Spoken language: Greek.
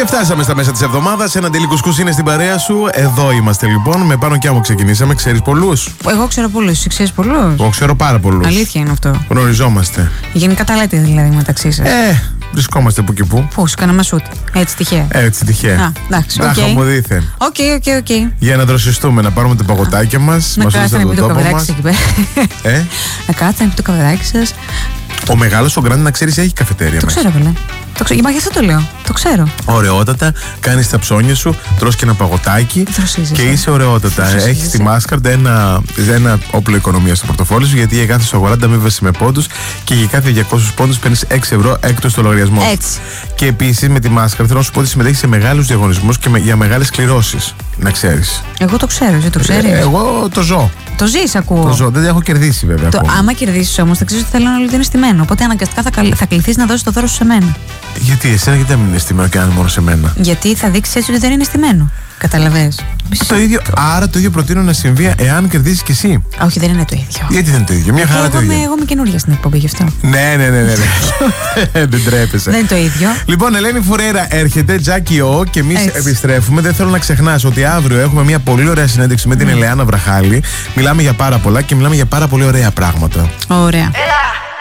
Και φτάσαμε στα μέσα της εβδομάδας. Ένα τελικό κουσκούς είναι στην παρέα σου. Εδώ είμαστε λοιπόν. Με Πάνο και Άμμο ξεκινήσαμε. Ξέρεις πολλούς? Εγώ ξέρω πολλούς. Εσύ ξέρεις πολλούς? Εγώ ξέρω πάρα πολλούς. Αλήθεια είναι αυτό. Γνωριζόμαστε. Γενικά τα λέτε δηλαδή μεταξύ σας? Βρισκόμαστε που και που. Πού, κανένα σούτ. Έτσι τυχαία. Έτσι τυχαία. Εντάξει, να χαμοδίθεν. Οκ. Για να δροσιστούμε, να πάρουμε τα παγωτάκια μας. Να κάτσετε να πει το καβεδάκι εκεί πέρα. Να κάτσετε να πει το καβεδάκι σας. Ο μεγάλος ο Γκράντι, να ξέρεις, έχει καφετέρια. Το ξέρω, βέβαια. Μα γι' αυτό το λέω. Το ξέρω. Ωραιότατα, κάνεις τα ψώνια σου, τρως και ένα παγωτάκι και είσαι ωραιότατα. Έχεις τη Mastercard ένα όπλο οικονομία στο πορτοφόλι σου, γιατί για κάθε σου αγορά ανταμείβεσαι με πόντους και για κάθε 200 πόντους παίρνεις 6 ευρώ έκτος στο λογαριασμό. Έτσι. Και επίσης με τη Mastercard θέλω να σου πω ότι συμμετέχεις σε μεγάλους διαγωνισμούς και για μεγάλες κληρώσεις. Να ξέρεις. Εγώ το ξέρω, εσύ το ξέρεις? Εγώ το ζω. Το ζεις, ακούω. Το ζω, δεν έχω κερδίσει βέβαια. Άμα κερδίσεις όμως, θα ξέρεις ότι θέλω να λέω ότι είναι στημένο. Οπότε αναγκαστικά θα κληθείς να δώσεις το δώρο σου σε μένα. Γιατί εσένα, γιατί δεν είναι στημένο και αν είναι μόνο σε μένα? Γιατί θα δείξεις έτσι ότι δεν είναι στημένο. Καταλαβες. Το ίδιο, άρα το ίδιο προτείνω να συμβεί εάν κερδίσεις κι εσύ. Όχι, δεν είναι το ίδιο. Γιατί δεν είναι το ίδιο? Μια χαρά το ίδιο. Εγώ είμαι καινούργια στην εκπομπή γι' αυτό. Ναι. Δεν τρέπεσαι. Δεν είναι το ίδιο. Λοιπόν, Ελένη Φουρέιρα έρχεται, Τζάκι Ο, και εμείς επιστρέφουμε. Δεν θέλω να ξεχνάς ότι αύριο έχουμε μια πολύ ωραία συνέντευξη με την Ελεάνα Βραχάλη. Μιλάμε για πάρα πολλά και μιλάμε για πάρα πολύ ωραία πράγματα. Ωραία.